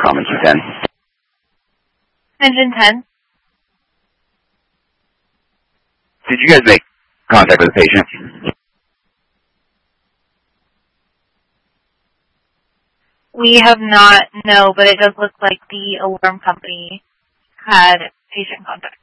from Engine 10? Engine 10. Did you guys make contact with the patient? We have not, no, but it does look like the alarm company had patient contact.